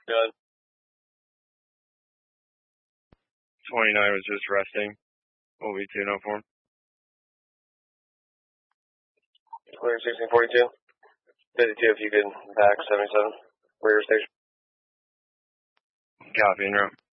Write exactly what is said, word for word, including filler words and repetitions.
Good. twenty-nine was just resting. O V two, no form. Clear sixteen forty-two. fifty-two if you could back seventy-seven. Rear station. Copy, en route.